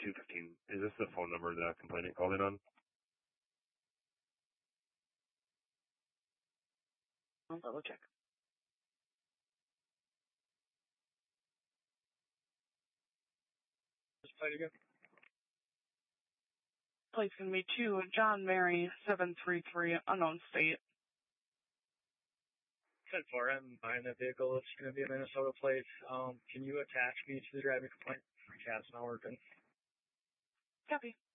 215. Is this the phone number the complainant called in on? I'll double check. Just play it again. Place can be 2 John Mary 733 unknown state. 10-4, I'm buying that vehicle. It's going to be a Minnesota plate. Can you attach me to the driving complaint? My cab's not working. Copy.